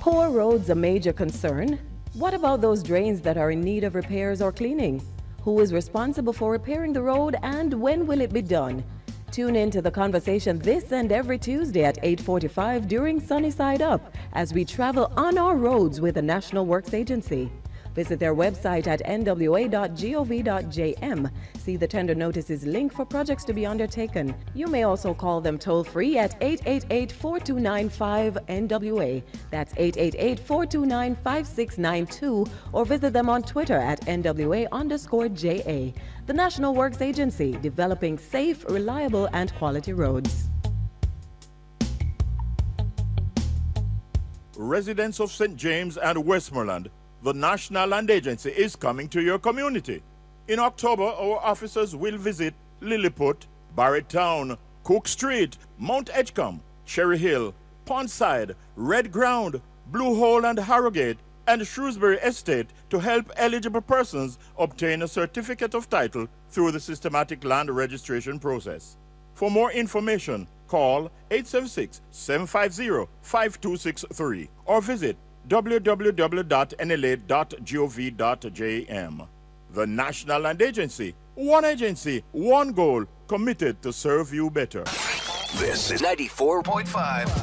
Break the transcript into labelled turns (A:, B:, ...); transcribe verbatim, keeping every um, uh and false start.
A: Poor roads a major concern? What about those drains that are in need of repairs or cleaning? Who is responsible for repairing the road and when will it be done? Tune in to the conversation this and every Tuesday at eight forty-five during Sunny Side Up as we travel on our roads with the National Works Agency. Visit their website at n w a dot gov dot j m. See the tender notices link for projects to be undertaken. You may also call them toll-free at eight eight eight, four two nine, five N W A. That's eight eight eight, four two nine, five six nine two, or visit them on Twitter at N W A underscore J A. The National Works Agency, developing safe, reliable, and quality roads.
B: Residents of Saint James and Westmoreland, the National Land Agency is coming to your community. In October, our officers will visit Lilliput, Barrett-Town, Cook Street, Mount Edgecombe, Cherry Hill, Pondside, Red Ground, Blue Hole and Harrogate, and Shrewsbury Estate to help eligible persons obtain a certificate of title through the systematic land registration process. For more information, call eight seven six, seven five zero, five two six three or visit w w w dot n l a dot gov dot j m. The National Land Agency, one agency, one goal, committed to serve you better.
C: This is ninety-four point five